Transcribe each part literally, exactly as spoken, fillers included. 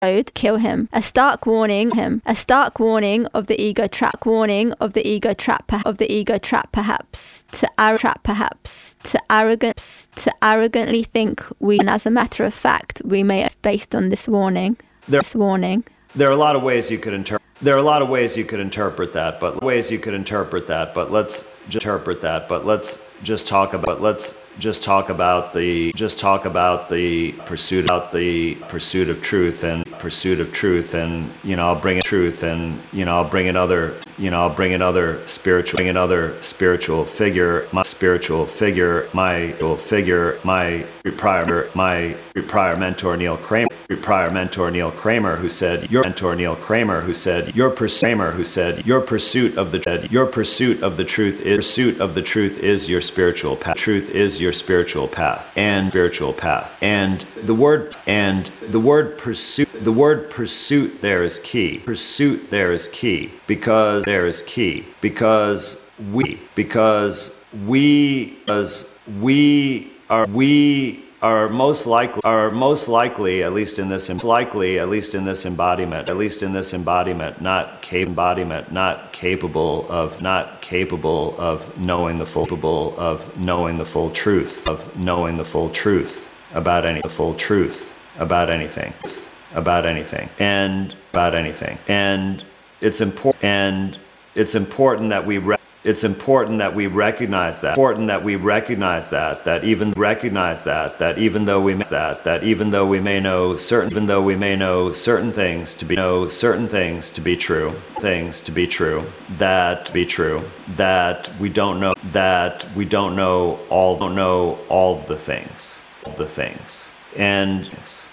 road, kill him. A stark warning him. A stark warning of the ego trap. Warning of the ego trap. Of the ego trap, perhaps to ar- trap, perhaps to arrogance, to arrogantly think we. And as a matter of fact, we may have based on this warning. There, this warning. There are a lot of ways you could interpret. There are a lot of ways you could interpret that, but ways you could interpret that. But let's just interpret that. But let's just talk about. Let's just talk about the. Just talk about the pursuit. About the pursuit of truth and pursuit of truth, and you know I'll bring in truth, and you know I'll bring in other. You know I'll bring in other spiritual. Bring another spiritual figure. My spiritual figure. My figure. My prior. My prior mentor Neil Kramer. Prior mentor Neil Kramer, who said your mentor Neil Kramer, who said your pursuit. Kramer, who said your pursuit of the your pursuit of the truth is pursuit of the truth is your spiritual path. Truth is your spiritual path and spiritual path. And the word and the word pursuit. The word pursuit there is key. Pursuit there is key because there is key because we because we because we are we. are most likely are most likely at least in this likely at least in this embodiment at least in this embodiment not cap- embodiment not capable of not capable of knowing the full capable of knowing the full truth of knowing the full truth about any the full truth about anything about anything and about anything and it's important and it's important that we re- It's important that we recognize that. Important that we recognize that. That even recognize that. That even though we that. That even though we may know certain. Even though we may know certain things to be know certain things to be true. Things to be true. That to be true. That we don't know. That we don't know all. Don't know all of the things. All the things. And.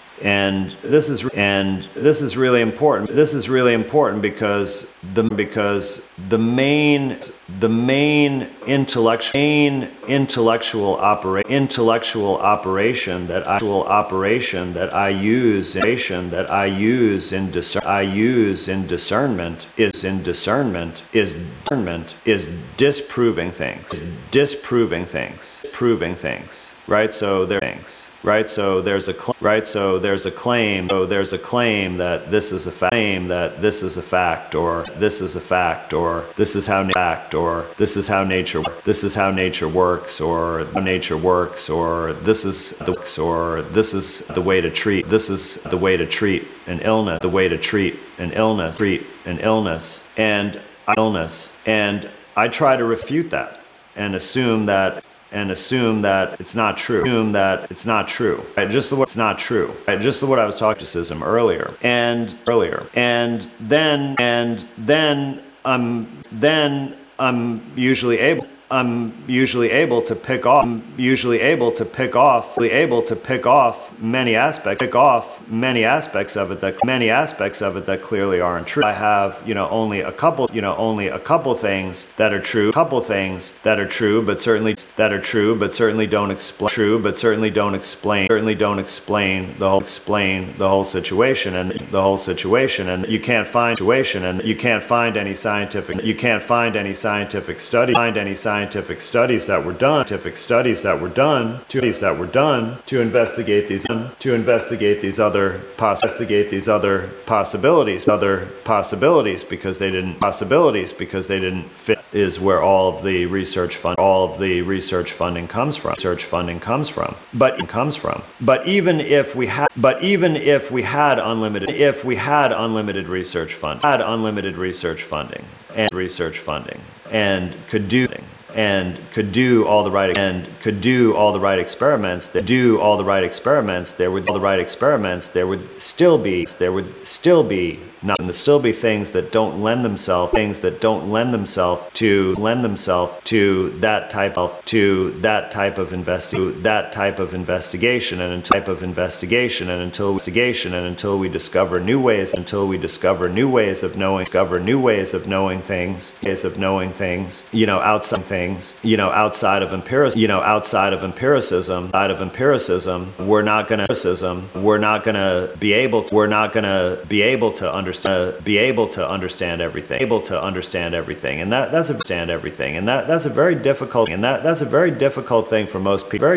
And this is and this is really important. This is really important because the because the main the main intellectual main intellectual opera intellectual operation that actual operation that I use in that I use in discern I use in discernment is in discernment is discernment is disproving things is disproving things proving things. Right, so there things. Right, so there's a cl- right, so there's a claim. So there's a claim that this is a fa- claim that this is a fact, or this is a fact, or this is how na- fact, or this is how nature this is how nature works, or how nature works, or this is the or this is the way to treat. This is the way to treat an illness. The way to treat an illness. Treat an illness and illness, and I try to refute that and assume that. And assume that it's not true. Assume that it's not true. Right? Just the what it's not true. Right? Just the what I was talking to earlier. And earlier. And then and then I'm then I'm usually able I'm usually able to pick off I'm usually able to pick off able to pick off many aspects pick off many aspects of it that many aspects of it that clearly aren't true. I have, you know, only a couple, you know, only a couple things that are true, couple things that are true, but certainly that are true, but certainly don't explain true, but certainly don't explain certainly don't explain the whole explain the whole situation and the whole situation and you can't find situation and you can't find any scientific you can't find any scientific study find any scientific Scientific studies that were done, scientific studies that were done, to that were done to investigate these, to investigate these other, poss- investigate these other possibilities, other possibilities because they didn't possibilities because they didn't fit is where all of the research fund, all of the research funding comes from. Research funding comes from, but it comes from. But even if we had, but even if we had unlimited, if we had unlimited research fund, had unlimited research funding and research funding and could do. and could do all the right and could do all the right experiments that do all the right experiments there would all the right experiments there would still be there would still be not and there still be things that don't lend themselves things that don't lend themselves to lend themselves to that type of to that type of invest that type of investigation and type of investigation and until investigation and until we discover new ways until we discover new ways of knowing discover new ways of knowing things ways of knowing things you know outside things you know outside of empiricism you know outside of empiricism outside of empiricism we're not gonna empiricism we're not gonna be able to, we're not gonna be able to understand Uh, be able to understand everything, able to understand everything, and that that's a understand everything, and that that's a very difficult, and that that's a very difficult thing for most people. Very